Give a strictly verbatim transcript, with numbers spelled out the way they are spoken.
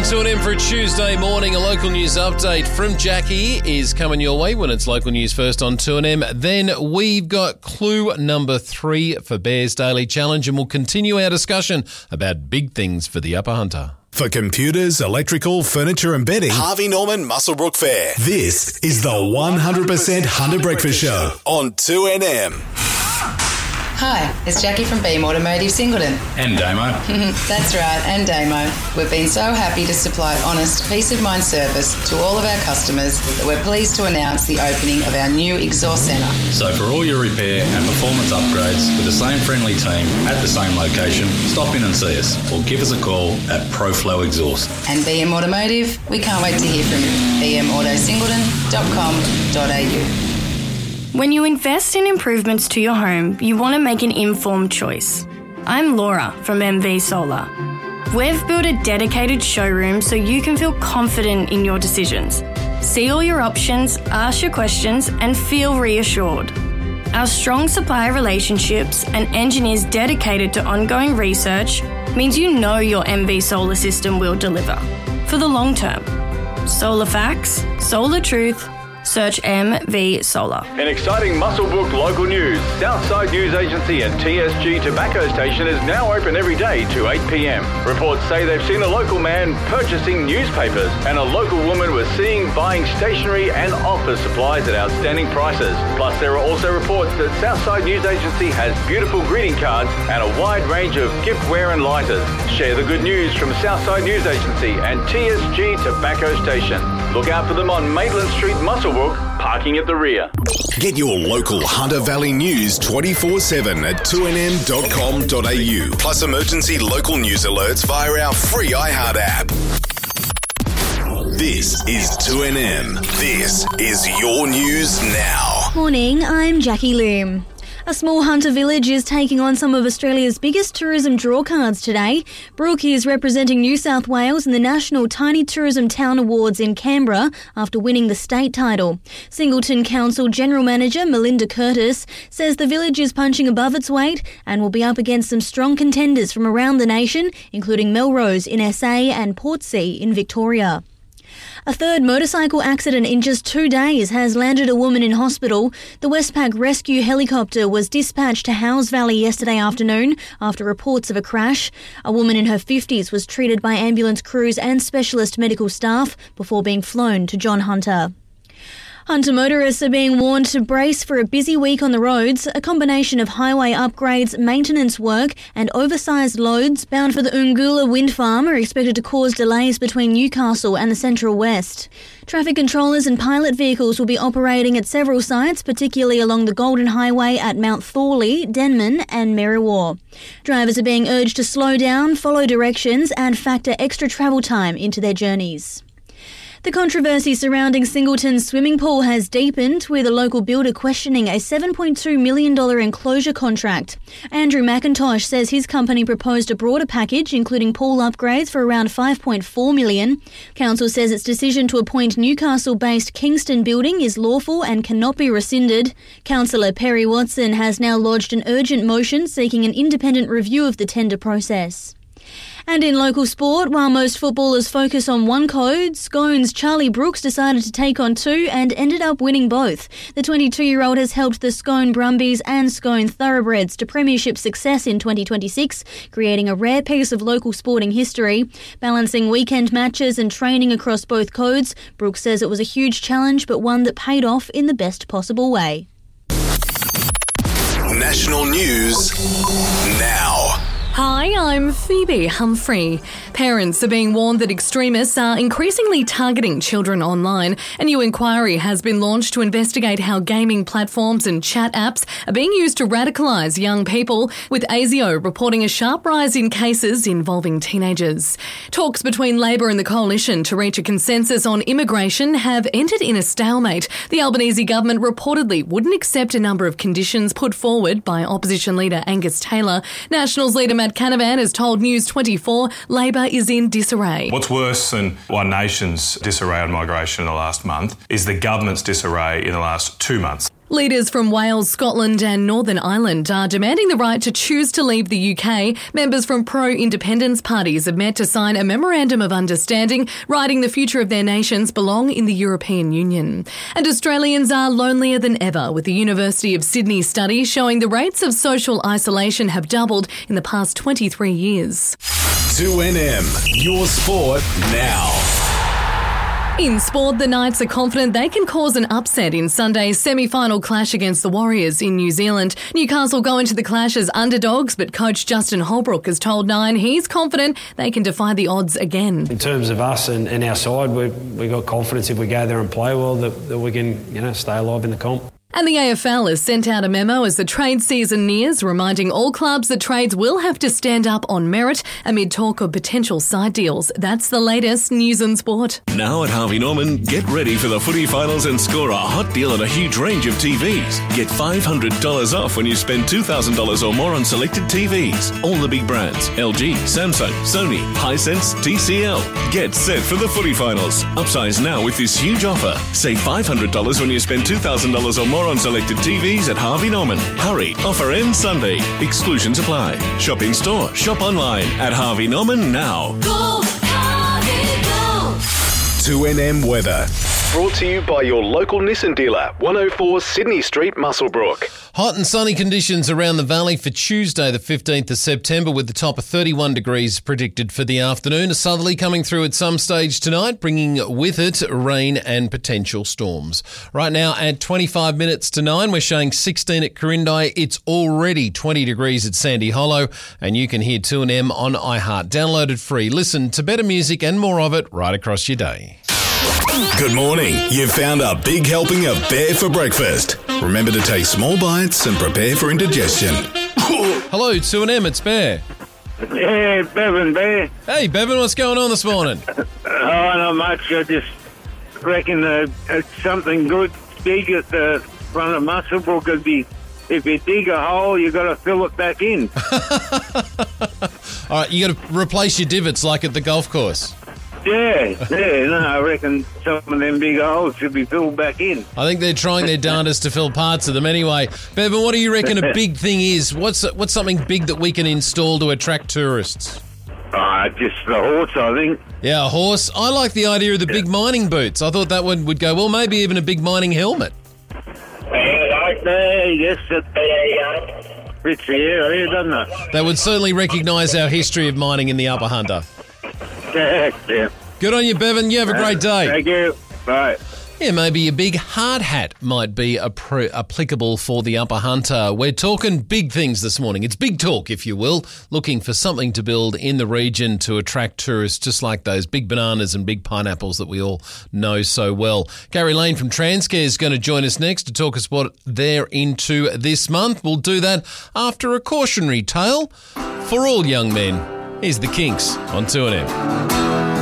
two N M for a Tuesday morning. A local news update from Jackie is coming your way when it's local news first on two N M. Then we've got clue number three for Bears Daily Challenge, and we'll continue our discussion about big things for the Upper Hunter. For computers, electrical, furniture and bedding, Harvey Norman Muswellbrook Fair. This is the one hundred percent Hunter Breakfast Show on two N M. Hi, it's Jackie from Beam Automotive Singleton. And Damo. That's right, and Damo. We've been so happy to supply honest, peace-of-mind service to all of our customers that we're pleased to announce the opening of our new exhaust centre. So for all your repair and performance upgrades with the same friendly team at the same location, stop in and see us or give us a call at ProFlow Exhaust. And B M Automotive, we can't wait to hear from you. b m auto singleton dot com dot a u. When you invest in improvements to your home, you want to make an informed choice. I'm Laura from M V Solar. We've built a dedicated showroom so you can feel confident in your decisions. See all your options, ask your questions, and feel reassured. Our strong supplier relationships and engineers dedicated to ongoing research means you know your M V Solar system will deliver for the long term. Solar facts, solar truth. Search M V Solar. In exciting Muswellbrook local news, Southside News Agency and T S G Tobacco Station is now open every day to eight p m. Reports say they've seen a local man purchasing newspapers and a local woman was seen buying stationery and office supplies at outstanding prices. Plus, there are also reports that Southside News Agency has beautiful greeting cards and a wide range of giftware and lighters. Share the good news from Southside News Agency and T S G Tobacco Station. Look out for them on Maitland Street, Muswellbrook, parking at the rear. Get your local Hunter Valley news twenty-four seven at two n m dot com dot a u. Plus emergency local news alerts via our free iHeart app. This is two N M. This is your news now. Morning, I'm Jackie Loom. A small Hunter village is taking on some of Australia's biggest tourism drawcards today. Brooke is representing New South Wales in the National Tiny Tourism Town Awards in Canberra after winning the state title. Singleton Council General Manager Melinda Curtis says the village is punching above its weight and will be up against some strong contenders from around the nation, including Melrose in S A and Portsea in Victoria. A third motorcycle accident in just two days has landed a woman in hospital. The Westpac rescue helicopter was dispatched to Howes Valley yesterday afternoon after reports of a crash. A woman in her fifties was treated by ambulance crews and specialist medical staff before being flown to John Hunter. Hunter motorists are being warned to brace for a busy week on the roads. A combination of highway upgrades, maintenance work and oversized loads bound for the Ungoola wind farm are expected to cause delays between Newcastle and the Central West. Traffic controllers and pilot vehicles will be operating at several sites, particularly along the Golden Highway at Mount Thorley, Denman and Merriwa. Drivers are being urged to slow down, follow directions and factor extra travel time into their journeys. The controversy surrounding Singleton's swimming pool has deepened, with a local builder questioning a seven point two million dollars enclosure contract. Andrew McIntosh says his company proposed a broader package, including pool upgrades for around five point four million dollars. Council says its decision to appoint Newcastle-based Kingston Building is lawful and cannot be rescinded. Councillor Perry Watson has now lodged an urgent motion seeking an independent review of the tender process. And in local sport, while most footballers focus on one code, Scone's Charlie Brooks decided to take on two and ended up winning both. The twenty-two-year-old has helped the Scone Brumbies and Scone Thoroughbreds to premiership success in twenty twenty-six, creating a rare piece of local sporting history. Balancing weekend matches and training across both codes, Brooks says it was a huge challenge, but one that paid off in the best possible way. National news now. Hi, I'm Phoebe Humphrey. Parents are being warned that extremists are increasingly targeting children online. A new inquiry has been launched to investigate how gaming platforms and chat apps are being used to radicalise young people, with ASIO reporting a sharp rise in cases involving teenagers. Talks between Labor and the Coalition to reach a consensus on immigration have entered in a stalemate. The Albanese government reportedly wouldn't accept a number of conditions put forward by opposition leader Angus Taylor. Nationals leader Matt Canavan has told News twenty-four Labor is in disarray. What's worse than One Nation's disarray on migration in the last month is the government's disarray in the last two months. Leaders from Wales, Scotland and Northern Ireland are demanding the right to choose to leave the U K. Members from pro-independence parties have met to sign a memorandum of understanding, writing the future of their nations belong in the European Union. And Australians are lonelier than ever, with the University of Sydney study showing the rates of social isolation have doubled in the past twenty-three years. two N M, your sport now. In sport, the Knights are confident they can cause an upset in Sunday's semi-final clash against the Warriors in New Zealand. Newcastle go into the clash as underdogs, but coach Justin Holbrook has told Nine he's confident they can defy the odds again. In terms of us and, and our side, we've we got confidence if we go there and play well that, that we can, you know, stay alive in the comp. And the A F L has sent out a memo as the trade season nears, reminding all clubs that trades will have to stand up on merit amid talk of potential side deals. That's the latest news and sport. Now at Harvey Norman, get ready for the footy finals and score a hot deal on a huge range of T Vs. Get five hundred dollars off when you spend two thousand dollars or more on selected T Vs. All the big brands, L G, Samsung, Sony, Hisense, T C L. Get set for the footy finals. Upsize now with this huge offer. Save five hundred dollars when you spend two thousand dollars or more on selected T Vs at Harvey Norman. Hurry, offer ends Sunday. Exclusions apply. Shop in store, shop online at Harvey Norman now. Go, Harvey, go. two N M weather. Brought to you by your local Nissan dealer, one oh four Sydney Street, Muswellbrook. Hot and sunny conditions around the valley for Tuesday, the fifteenth of September, with the top of thirty-one degrees predicted for the afternoon. A southerly coming through at some stage tonight, bringing with it rain and potential storms. Right now at twenty-five minutes to nine, we're showing sixteen at Quirindi. It's already twenty degrees at Sandy Hollow, and you can hear two N M on iHeart. Downloaded free. Listen to better music and more of it right across your day. Good morning. You've found a big helping of Bear for breakfast. Remember to take small bites and prepare for indigestion. Hello, two N M, it's Bear. Yeah, Bevan, Bear. Hey, Bevan, what's going on this morning? Oh, not much. I just reckon uh, it's something good, big at the front of Muswellbrook could be, if you dig a hole, you got to fill it back in. All right, you got to replace your divots like at the golf course. Yeah, yeah, no, I reckon some of them big holes should be filled back in. I think they're trying their darndest to fill parts of them anyway. Bevan, what do you reckon a big thing is? What's what's something big that we can install to attract tourists? Ah, uh, just the horse, I think. Yeah, a horse. I like the idea of the big mining boots. I thought that one would go well. Maybe even a big mining helmet. Yeah, yes, it fits the area, doesn't it? That would certainly recognise our history of mining in the Upper Hunter. Yeah. Good on you, Bevan. You have a great day. Thank you. Bye. Yeah, maybe a big hard hat might be appro- applicable for the Upper Hunter. We're talking big things this morning. It's big talk, if you will, looking for something to build in the region to attract tourists, just like those big bananas and big pineapples that we all know so well. Gary Lane from Transcare is going to join us next to talk us what they're into this month. We'll do that after a cautionary tale for all young men. Here's the Kinks on two N M.